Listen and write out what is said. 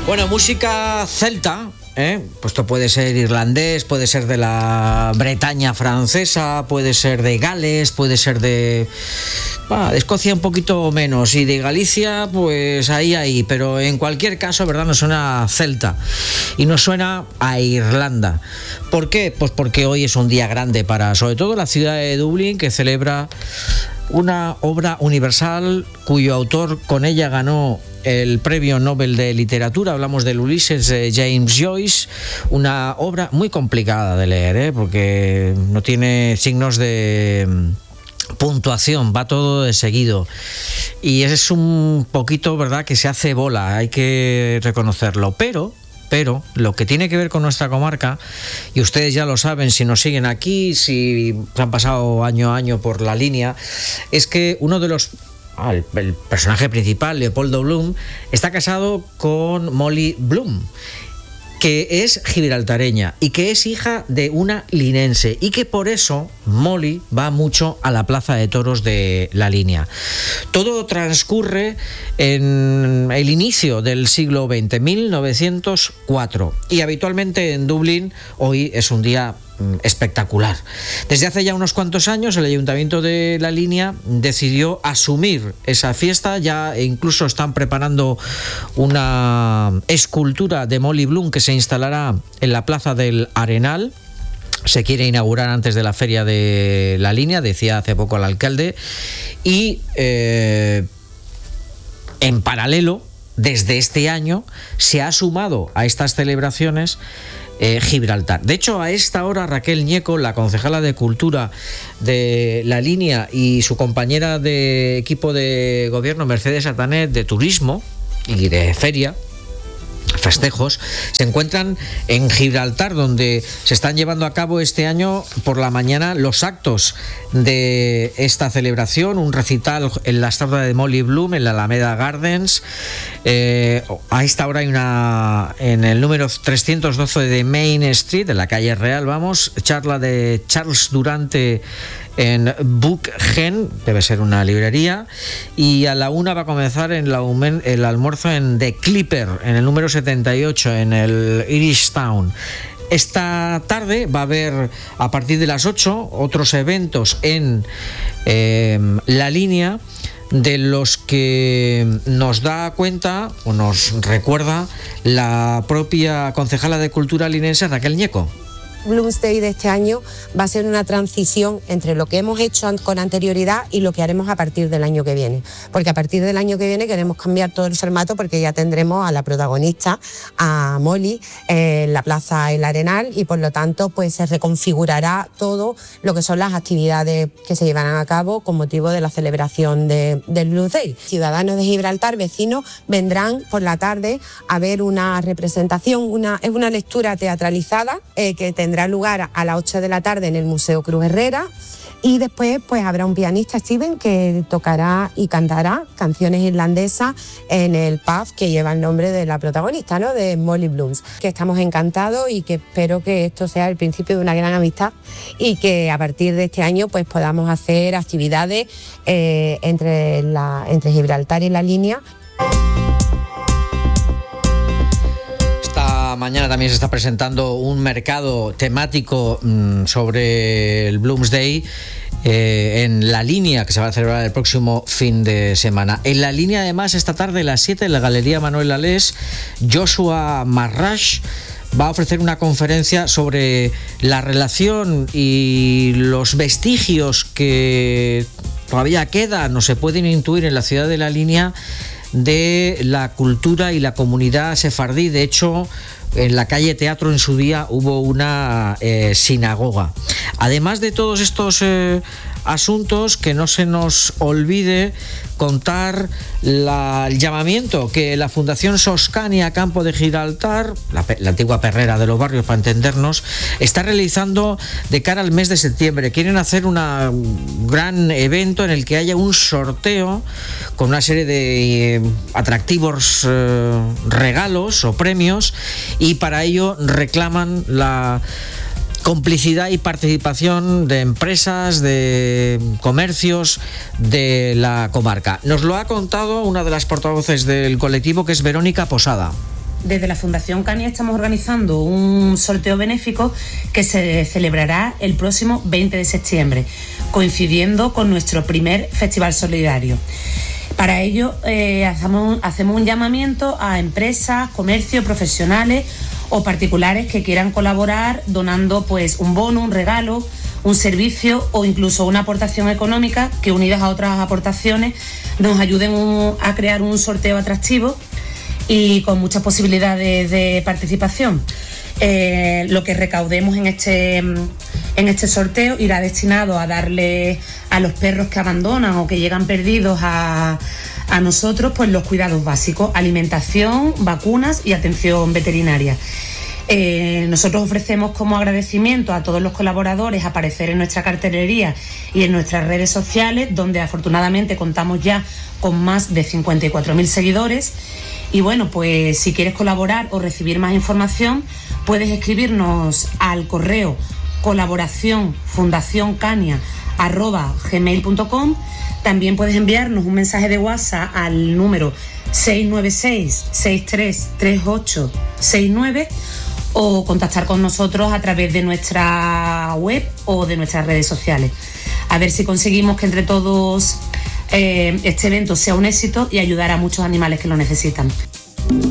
Bueno, música celta, pues esto puede ser irlandés, puede ser de la Bretaña francesa, puede ser de Gales, puede ser de Escocia un poquito menos, y de Galicia pues ahí, pero en cualquier caso, ¿verdad?, nos suena celta y nos suena a Irlanda. ¿Por qué? Pues porque hoy es un día grande para, sobre todo, la ciudad de Dublín, que celebra una obra universal cuyo autor con ella ganó el Premio Nobel de Literatura. Hablamos del Ulises de James Joyce, una obra muy complicada de leer, porque no tiene signos de puntuación, va todo de seguido, y es un poquito, ¿verdad?, que se hace bola, hay que reconocerlo, pero lo que tiene que ver con nuestra comarca, y ustedes ya lo saben si nos siguen aquí, si han pasado año a año por la línea, es que uno de los el personaje principal, Leopoldo Bloom, está casado con Molly Bloom, que es gibraltareña y que es hija de una linense, y que por eso Molly va mucho a la plaza de toros de La Línea. Todo transcurre en el inicio del siglo XX, 1904, y habitualmente en Dublín hoy es un día espectacular. Desde hace ya unos cuantos años el Ayuntamiento de La Línea decidió asumir esa fiesta, ya incluso están preparando una escultura de Molly Bloom que se instalará en la Plaza del Arenal. Se quiere inaugurar antes de la feria de La Línea, decía hace poco el alcalde, y en paralelo, desde este año, se ha sumado a estas celebraciones Gibraltar. De hecho, a esta hora Raquel Ñeco, la concejala de Cultura de La Línea, y su compañera de equipo de gobierno, Mercedes Atanet, de Turismo y de Feria, festejos, se encuentran en Gibraltar, donde se están llevando a cabo este año por la mañana los actos de esta celebración, un recital en la estatua de Molly Bloom en la Alameda Gardens. A esta hora hay una en el número 312 de Main Street, de la calle Real, charla de Charles Durante en Book Gen, debe ser una librería, y a la 1 va a comenzar el almuerzo en The Clipper, en el número 78, en el Irish Town. Esta tarde va a haber, a partir de las 8, otros eventos en La Línea, de los que nos da cuenta o nos recuerda la propia concejala de Cultura linense, Raquel Ñeco. Bloomsday de este año va a ser una transición entre lo que hemos hecho con anterioridad y lo que haremos a partir del año que viene, porque a partir del año que viene queremos cambiar todo el formato, porque ya tendremos a la protagonista, a Molly, en la Plaza El Arenal, y por lo tanto pues se reconfigurará todo lo que son las actividades que se llevarán a cabo con motivo de la celebración del Bloomsday. Ciudadanos de Gibraltar, vecinos, vendrán por la tarde a ver una representación, es una lectura teatralizada que tendrá lugar a las 8 de la tarde en el Museo Cruz Herrera, y después pues habrá un pianista, Steven, que tocará y cantará canciones irlandesas en el pub que lleva el nombre de la protagonista, ¿no?, de Molly Bloom. Que estamos encantados y que espero que esto sea el principio de una gran amistad, y que a partir de este año pues podamos hacer actividades entre Gibraltar y La Línea. Mañana también se está presentando un mercado temático sobre el Bloomsday en La Línea, que se va a celebrar el próximo fin de semana. En La Línea, además, esta tarde a las 7, en la Galería Manuel Alés, Joshua Marrash va a ofrecer una conferencia sobre la relación y los vestigios que todavía quedan o se pueden intuir en la ciudad de La Línea de la cultura y la comunidad sefardí. De hecho, en la calle Teatro en su día hubo una sinagoga. Además de todos estos asuntos, que no se nos olvide contar el llamamiento que la Fundación Soscania Campo de Gibraltar, la antigua perrera de los barrios para entendernos, está realizando de cara al mes de septiembre. Quieren hacer un gran evento en el que haya un sorteo con una serie de atractivos regalos o premios, y para ello reclaman la complicidad y participación de empresas, de comercios de la comarca. Nos lo ha contado una de las portavoces del colectivo, que es Verónica Posada. desde la Fundación Cania estamos organizando un sorteo benéfico que se celebrará el próximo 20 de septiembre, coincidiendo con nuestro primer Festival Solidario. Para ello hacemos un llamamiento a empresas, comercios, profesionales o particulares que quieran colaborar donando pues un bono, un regalo, un servicio o incluso una aportación económica que, unidas a otras aportaciones, nos ayuden a crear un sorteo atractivo y con muchas posibilidades de participación. Lo que recaudemos en este sorteo irá destinado a darle a los perros que abandonan o que llegan perdidos a nosotros pues los cuidados básicos, alimentación, vacunas y atención veterinaria. Nosotros ofrecemos como agradecimiento a todos los colaboradores aparecer en nuestra cartelería y en nuestras redes sociales, donde afortunadamente contamos ya con más de 54.000 seguidores. Y bueno, pues si quieres colaborar o recibir más información, puedes escribirnos al correo colaboracionfundacioncania@gmail.com. También puedes enviarnos un mensaje de WhatsApp al número 696-633869 o contactar con nosotros a través de nuestra web o de nuestras redes sociales. A ver si conseguimos que entre todos este evento sea un éxito y ayudar a muchos animales que lo necesitan.